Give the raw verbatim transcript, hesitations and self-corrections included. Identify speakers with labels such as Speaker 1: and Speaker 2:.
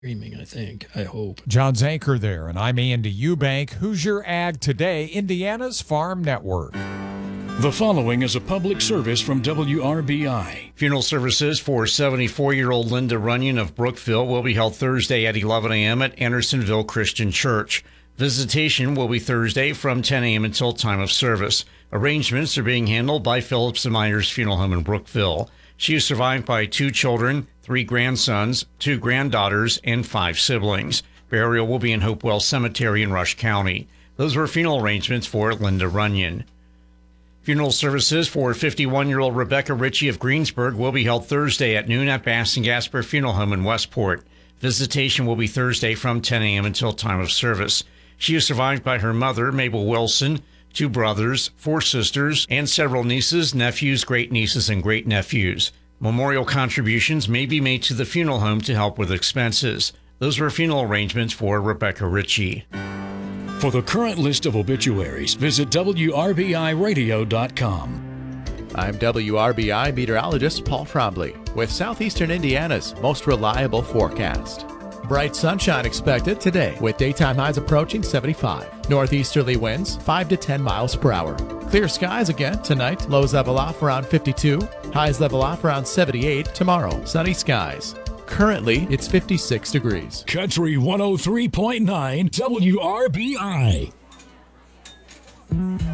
Speaker 1: Streaming, I think. I hope.
Speaker 2: John Zanker there, and I'm Andy Eubank. Who's your ag today? Indiana's Farm Network.
Speaker 3: The following is a public service from W R B I.
Speaker 4: Funeral services for seventy-four-year-old Linda Runyon of Brookville will be held Thursday at eleven a.m. at Andersonville Christian Church. Visitation will be Thursday from ten a.m. until time of service. Arrangements are being handled by Phillips and Myers Funeral Home in Brookville. She is survived by two children, three grandsons, two granddaughters, and five siblings. Burial will be in Hopewell Cemetery in Rush County. Those were funeral arrangements for Linda Runyon. Funeral services for fifty-one-year-old Rebecca Ritchie of Greensburg will be held Thursday at noon at Bass and Gasper Funeral Home in Westport. Visitation will be Thursday from ten a.m. until time of service. She is survived by her mother, Mabel Wilson, two brothers, four sisters, and several nieces, nephews, great-nieces, and great-nephews. Memorial contributions may be made to the funeral home to help with expenses. Those were funeral arrangements for Rebecca Ritchie.
Speaker 3: For the current list of obituaries, visit W R B I radio dot com.
Speaker 5: I'm W R B I meteorologist Paul Trombley with Southeastern Indiana's most reliable forecast. Bright sunshine expected today with daytime highs approaching seventy-five. Northeasterly winds five to ten miles per hour. Clear skies again tonight. Lows level off around fifty-two. Highs level off around seventy-eight. Tomorrow, sunny skies. Currently, it's fifty-six degrees.
Speaker 3: Country one oh three point nine W R B I.